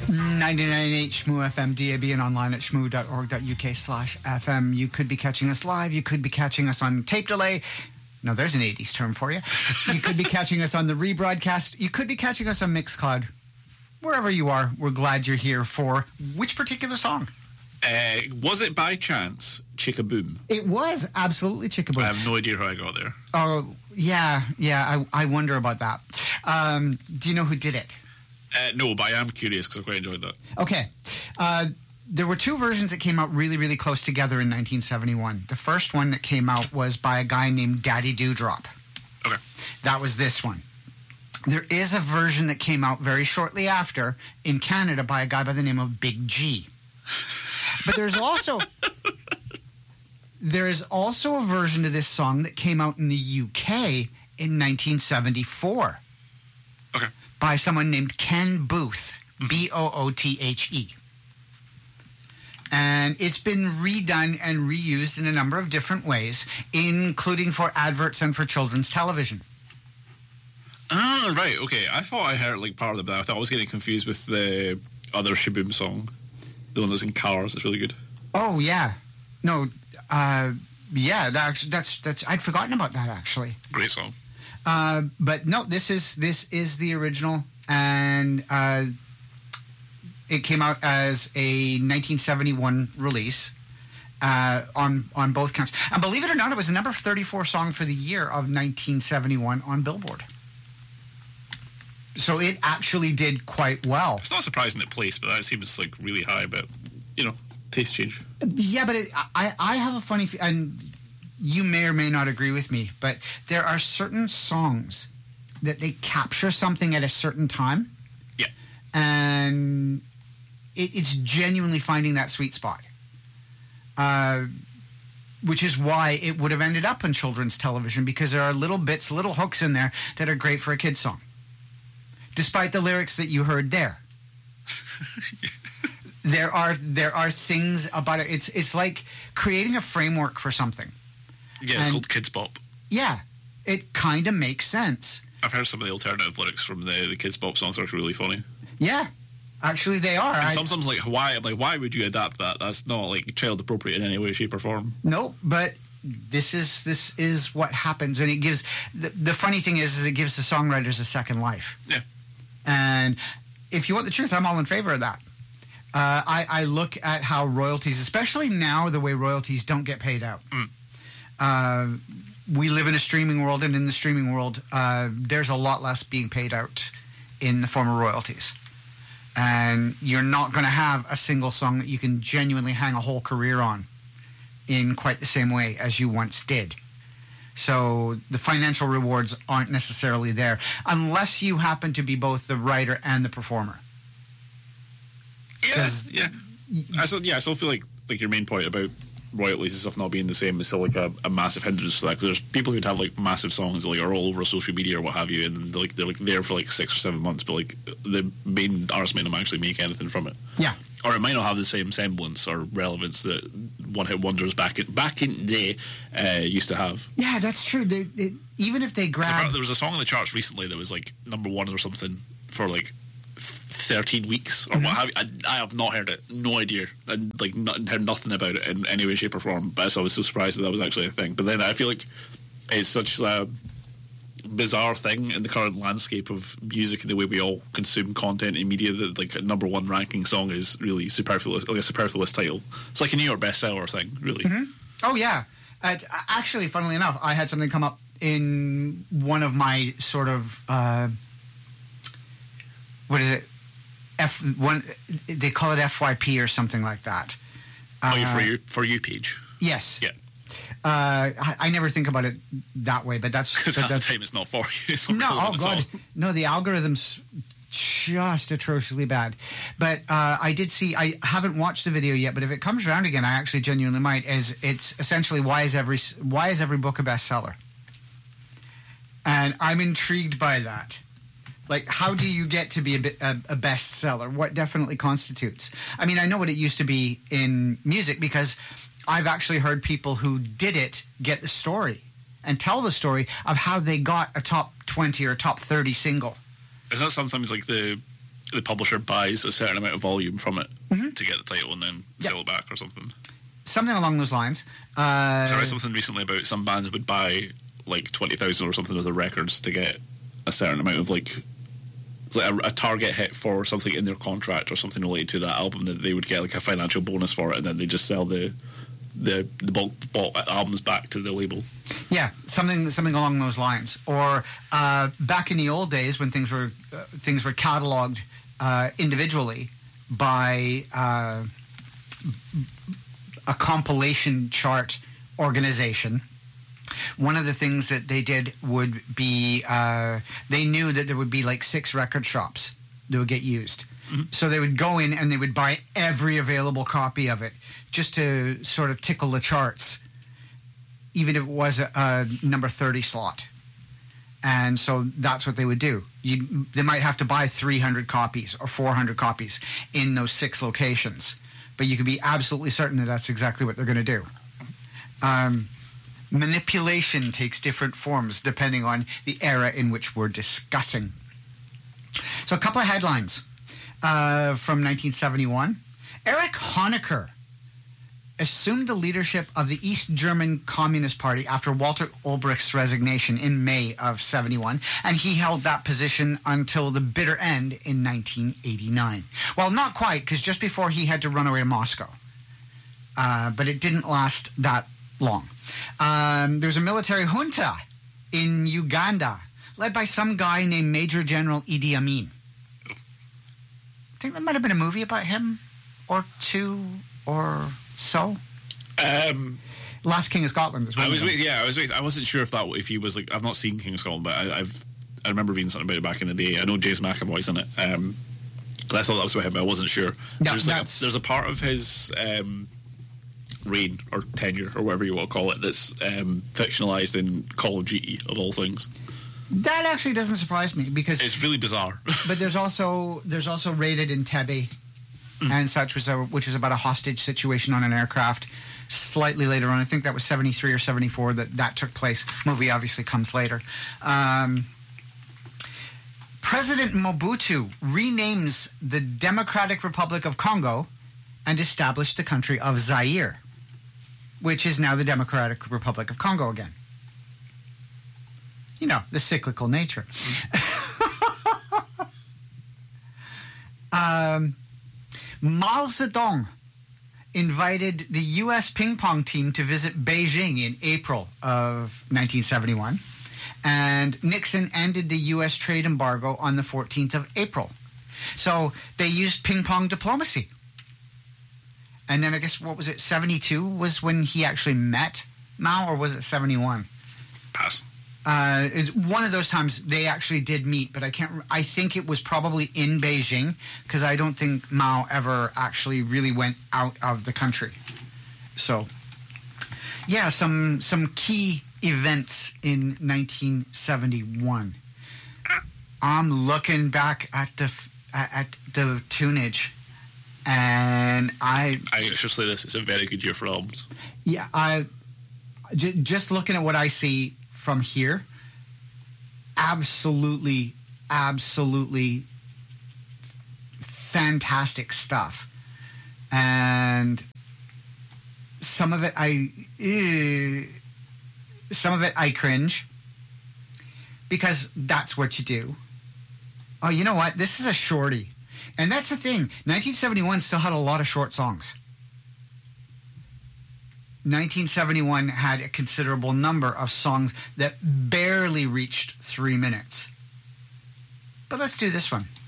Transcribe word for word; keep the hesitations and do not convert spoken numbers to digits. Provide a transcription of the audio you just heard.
ninety-nine point eight Shmoo F M, D A B, and online at shmoo dot org dot U K slash F M. You could be catching us live. You could be catching us on tape delay. No, there's an eighties term for you. You could be catching us on the rebroadcast. You could be catching us on Mixcloud. Wherever you are, we're glad you're here for which particular song? Uh, was it by chance Chicka Boom? It was absolutely Chicka Boom. I have no idea how I got there. Oh, yeah, yeah, I, I wonder about that. Um, do you know who did it? Uh, no, but I am curious because I quite enjoyed that. Okay. Uh, there were two versions that came out really, really close together in nineteen seventy-one. The first one that came out was by a guy named Daddy Dewdrop. Okay. That was this one. There is a version that came out very shortly after in Canada by a guy by the name of Big G. But there's also there is also a version of this song that came out in the U K in nineteen seventy-four. Okay. By someone named Ken Booth, B O O T H E. And it's been redone and reused in a number of different ways, including for adverts and for children's television. Ah, right, okay. I thought I heard like part of that. I thought I was getting confused with the other Shaboom song. The one that's in Cars. It's really good. Oh, yeah. No, uh, yeah, that's, that's, that's, I'd forgotten about that, actually. Great song. Uh, but no, this is this is the original, and uh, it came out as a nineteen seventy-one release uh, on on both counts. And believe it or not, it was the number thirty-four song for the year of nineteen seventy-one on Billboard. So it actually did quite well. It's not surprising it placed, but that seems like really high. But you know, taste change. Yeah, but it, I I have a funny f- and. You may or may not agree with me, but there are certain songs that they capture something at a certain time. Yeah. And it, it's genuinely finding that sweet spot. Uh, which is why it would have ended up on children's television, because there are little bits, little hooks in there that are great for a kid's song. Despite the lyrics that you heard there. there are there are things about it. It's, it's like creating a framework for something. Yeah, it's and, called Kids Bop. Yeah, it kind of makes sense. I've heard some of the alternative lyrics from the, the Kids Bop songs are actually really funny. Yeah, actually they are. And I, sometimes like why like why would you adapt that? That's not like child appropriate in any way, shape, or form. No, but this is this is what happens, and it gives the, the funny thing is, is it gives the songwriters a second life. Yeah, and if you want the truth, I'm all in favor of that. Uh, I, I look at how royalties, especially now, the way royalties don't get paid out. Mm. Uh, we live in a streaming world, and in the streaming world, uh, there's a lot less being paid out in the form of royalties. And you're not going to have a single song that you can genuinely hang a whole career on in quite the same way as you once did. So the financial rewards aren't necessarily there, unless you happen to be both the writer and the performer. Yeah, yeah. I still, yeah, I still feel like like your main point about royalties and stuff not being the same is still like a, a massive hindrance to that, because there's people who'd have like massive songs that like are all over social media or what have you, and they're like they're like there for like six or seven months, but like the main artist may not actually make anything from it. Yeah, or it might not have the same semblance or relevance that one hit wonders back in back in the day uh, used to have. Yeah, that's true. They, they, even if they grab, there was a song on the charts recently that was like number one or something for like thirteen weeks or mm-hmm. what have you. I, I have not heard it, no idea, and like not, heard nothing about it in any way, shape, or form. But so I was so surprised that that was actually a thing. But then I feel like it's such a bizarre thing in the current landscape of music and the way we all consume content in media that like a number one ranking song is really superfluous, like a superfluous title. It's like a New York bestseller thing, really. Mm-hmm. Oh yeah, uh, actually, funnily enough, I had something come up in one of my sort of. Uh, What is it? F one. They call it F Y P or something like that. Oh, uh, for you for you page. Yes. Yeah. Uh, I, I never think about it that way, but that's because half the time it's not for you. It's not no, oh god, all. no. The algorithm's just atrociously bad. But uh, I did see. I haven't watched the video yet, but if it comes around again, I actually genuinely might. As it's essentially why is every why is every book a bestseller? And I'm intrigued by that. Like, how do you get to be a, a, a bestseller? What definitely constitutes? I mean, I know what it used to be in music because I've actually heard people who did it get the story and tell the story of how they got a top twenty or top thirty single. Is that sometimes like the the publisher buys a certain amount of volume from it mm-hmm. to get the title and then yep. sell it back or something. Something along those lines. Uh, so I read something recently about some bands would buy like twenty thousand or something of the records to get a certain amount of like, like a, a target hit for something in their contract or something related to that album, that they would get like a financial bonus for it, and then they just sell the the the bulk bought albums back to the label. Yeah, something something along those lines. Or uh, back in the old days when things were uh, things were cataloged uh, individually by uh, a compilation chart organization. One of the things that they did would be uh, they knew that there would be like six record shops that would get used. Mm-hmm. So they would go in and they would buy every available copy of it just to sort of tickle the charts, even if it was a, a number thirty slot. And so that's what they would do. You, they might have to buy three hundred copies or four hundred copies in those six locations. But you can be absolutely certain that that's exactly what they're going to do. Um, manipulation takes different forms depending on the era in which we're discussing. So a couple of headlines uh, from nineteen seventy-one. Erich Honecker assumed the leadership of the East German Communist Party after Walter Ulbricht's resignation in May of seventy-one, and he held that position until the bitter end in nineteen eighty-nine. Well, not quite, because just before he had to run away to Moscow. Uh, but it didn't last that long. Um, there's a military junta in Uganda led by some guy named Major General Idi Amin. I think there might have been a movie about him or two or so. Um, Last King of Scotland as well. I was wait, yeah, I was wait, I wasn't sure if that if he was like I've not seen King of Scotland, but I, I've I remember reading something about it back in the day. I know James McAvoy's in it, um, and I thought that was about him, but I wasn't sure. No, there's like a, there's a part of his um, reign or tenure or whatever you want to call it that's um, fictionalized in Call of Duty of all things. That actually doesn't surprise me because it's really bizarre. But there's also there's also Raided Entebbe mm. and such, was a, which was about a hostage situation on an aircraft. Slightly later on, I think that was seventy-three or seventy-four that that took place. Movie obviously comes later. Um, President Mobutu renames the Democratic Republic of Congo and established the country of Zaire, which is now the Democratic Republic of Congo again. You know, the cyclical nature. um, Mao Zedong invited the U S ping pong team to visit Beijing in April of nineteen seventy-one, and Nixon ended the U S trade embargo on the fourteenth of April. So they used ping pong diplomacy. And then I guess, what was it, seventy-two was when he actually met Mao, or was it seventy-one? Pass. Uh, it's one of those times they actually did meet, but I can't. I think it was probably in Beijing, because I don't think Mao ever actually really went out of the country. So, yeah, some some key events in nineteen seventy-one. I'm looking back at the at the tunage, and I. I should say this: it's a very good year for albums. Yeah, I j- just looking at what I see from here, absolutely, absolutely fantastic stuff. And some of it I uh, some of it I cringe, because that's what you do. Oh, you know what? This is a shorty. And that's the thing. nineteen seventy-one still had a lot of short songs. nineteen seventy-one had a considerable number of songs that barely reached three minutes. But let's do this one.